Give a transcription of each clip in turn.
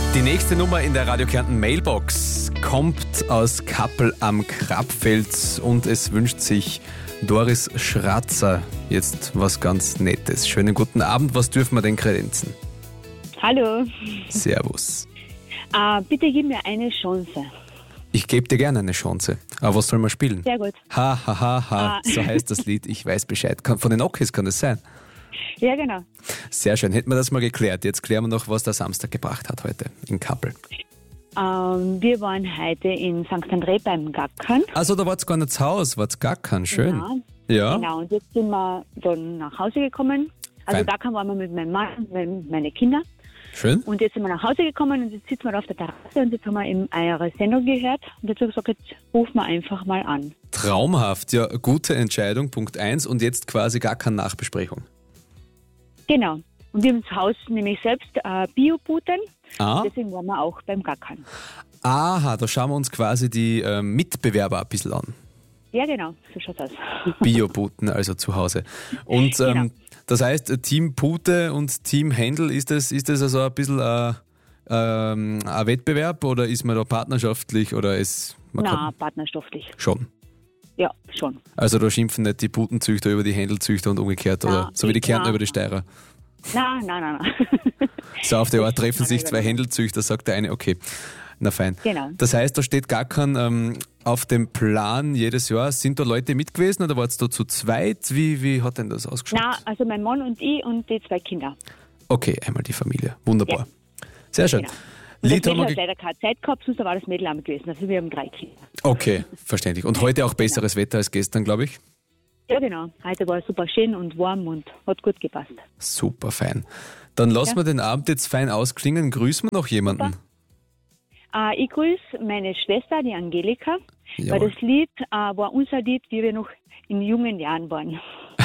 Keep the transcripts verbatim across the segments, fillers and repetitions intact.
Die nächste Nummer in der Radio Kärnten Mailbox kommt aus Kappel am Krapfeld und es wünscht sich Doris Schratzer jetzt was ganz Nettes. Schönen guten Abend, was dürfen wir denn kredenzen? Hallo. Servus. Äh, bitte gib mir eine Chance. Ich gebe dir gerne eine Chance. Aber was soll man spielen? Sehr gut. Ha, ha, ha, ha, Ah. so heißt das Lied, ich weiß Bescheid. Kann- Von den Ockis kann das sein? Ja, genau. Sehr schön, hätten wir das mal geklärt. Jetzt klären wir noch, was der Samstag gebracht hat heute in Kappel. Ähm, wir waren heute in Sankt André beim Gackern. Also da wart's gar nicht zu Hause, wart's Gackern, schön. Ja, Ja, Genau, und jetzt sind wir dann nach Hause gekommen. Also Fein. Gackern waren wir mit meinem Mann, mit meinen Kindern. schön. Und jetzt sind wir nach Hause gekommen und jetzt sitzen wir auf der Terrasse und jetzt haben wir eben eure Sendung gehört. Und jetzt habe ich gesagt, jetzt rufen wir einfach mal an. Traumhaft, ja, gute Entscheidung, Punkt eins. Und jetzt quasi Gackern Nachbesprechung. Genau. Und wir haben zu Hause nämlich selbst äh, Biobuten. Ah, Deswegen waren wir auch beim Gackern. aha, da schauen wir uns quasi die äh, Mitbewerber ein bisschen an. Ja, genau, so schaut's aus. Biobuten, also zu Hause. Und ähm, Genau. das heißt, äh, Team Pute und Team Händel, ist das, ist das also ein bisschen äh, ähm, ein Wettbewerb oder ist man da partnerschaftlich oder ist man Na, kann, partnerschaftlich. schon? Ja, schon. Also da schimpfen nicht die Putenzüchter über die Händelzüchter und umgekehrt oder Na, so wie die ich- Kärntner na. über die Steirer. Nein, nein, nein, nein. So auf der Art treffen Nein, sich nein, zwei nein. Händelzüchter, sagt der eine, okay, na fein. Genau. Das heißt, da steht gar kein ähm, auf dem Plan jedes Jahr. Sind da Leute mit gewesen oder warst du zu zweit? Wie, wie hat denn das ausgeschaut? Na, also mein Mann und ich und die zwei Kinder. Okay, einmal die Familie. Wunderbar. Sehr schön. Genau. Und Lied das haben Mädel wir hat ge- leider keine Zeit gehabt, sonst war das Mädel auch mit gewesen. Also wir haben drei Kinder. Okay, verständlich. Und heute auch besseres Wetter als gestern, glaube ich. Ja, genau. Heute war es super schön und warm und hat gut gepasst. Super fein. Dann lassen Ja. wir den Abend jetzt fein ausklingen. Grüßen wir noch jemanden? Äh, ich grüße meine Schwester, die Angelika, Jawohl. weil das Lied äh, war unser Lied, wie wir noch in jungen Jahren waren.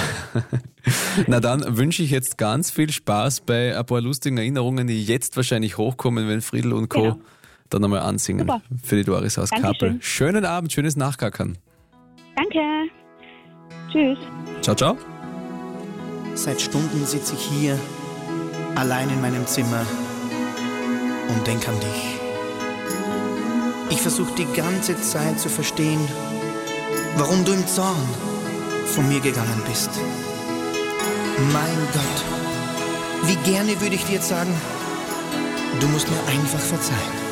Na dann wünsche ich jetzt ganz viel Spaß bei ein paar lustigen Erinnerungen, die jetzt wahrscheinlich hochkommen, wenn Friedl und Co. Genau. dann einmal ansingen Super. für die Doris aus Dankeschön. Kappel. Schönen Abend, schönes Nachgackern. Danke. Tschüss. Ciao, ciao. Seit Stunden sitze ich hier, allein in meinem Zimmer und denk an dich. Ich versuche die ganze Zeit zu verstehen, warum du im Zorn von mir gegangen bist. Mein Gott, wie gerne würde ich dir jetzt sagen, du musst mir einfach verzeihen.